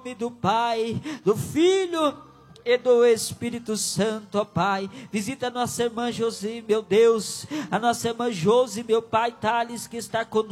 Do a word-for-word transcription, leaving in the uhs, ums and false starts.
do Pai, do Filho e do Espírito Santo, ó Pai. Visita a nossa irmã Josi, meu Deus, a nossa irmã Josi, meu Pai, Thales, que está conosco.